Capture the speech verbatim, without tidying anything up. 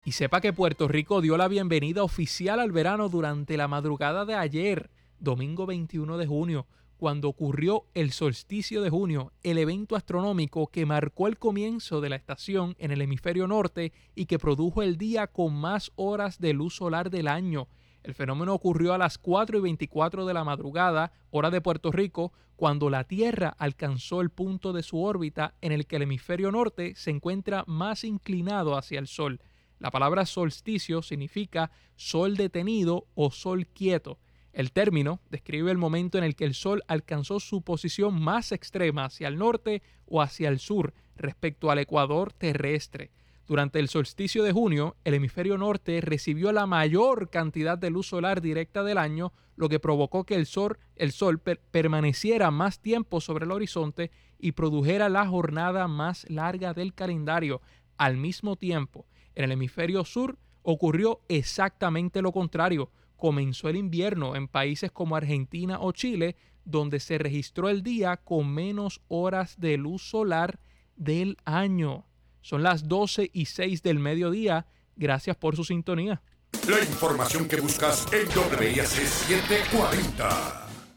Y sepa que Puerto Rico dio la bienvenida oficial al verano durante la madrugada de ayer, domingo veintiuno de junio, cuando ocurrió el solsticio de junio, el evento astronómico que marcó el comienzo de la estación en el hemisferio norte y que produjo el día con más horas de luz solar del año. El fenómeno ocurrió a las cuatro y veinticuatro de la madrugada, hora de Puerto Rico, cuando la Tierra alcanzó el punto de su órbita en el que el hemisferio norte se encuentra más inclinado hacia el Sol. La palabra solsticio significa sol detenido o sol quieto. El término describe el momento en el que el Sol alcanzó su posición más extrema hacia el norte o hacia el sur respecto al ecuador terrestre. Durante el solsticio de junio, el hemisferio norte recibió la mayor cantidad de luz solar directa del año, lo que provocó que el Sol, el sol per- permaneciera más tiempo sobre el horizonte y produjera la jornada más larga del calendario. Al mismo tiempo, en el hemisferio sur ocurrió exactamente lo contrario. Comenzó el invierno en países como Argentina o Chile, donde se registró el día con menos horas de luz solar del año. Son las doce y seis del mediodía. Gracias por su sintonía. La información que buscas en W I A C setecientos cuarenta.